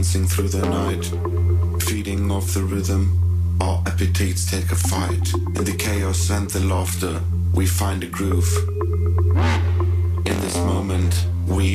dancing through the night, feeding off the rhythm. Our appetites take a fight. In the chaos and the laughter, we find a groove. In this moment, we